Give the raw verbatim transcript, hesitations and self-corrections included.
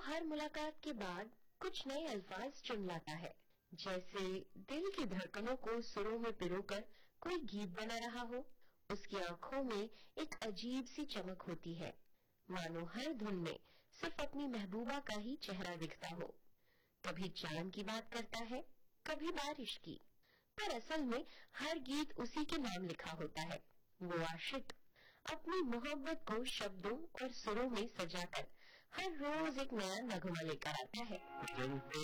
हर मुलाकात के बाद कुछ नए अल्फाज चुन लाता है, जैसे दिल की धड़कनों को सुरों में पिरोकर कोई गीत बना रहा हो। उसकी आंखों में एक अजीब सी चमक होती है, मानो हर धुन में सिर्फ अपनी महबूबा का ही चेहरा दिखता हो। कभी चांद की बात करता है, कभी बारिश की, पर असल में हर गीत उसी के नाम लिखा होता है। वो आशिक अपनी मोहब्बत को शब्दों और सुरों में सजाकर हर रोज एक नया नगमा लेकर आता है।